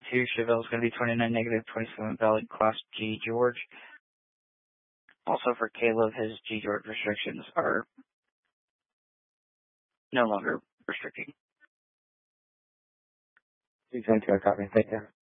2, Chevelle's going to be 29 negative, 27 valid, class G George. Also for Caleb, his G George restrictions are no longer restricting. G22, copy. Thank you.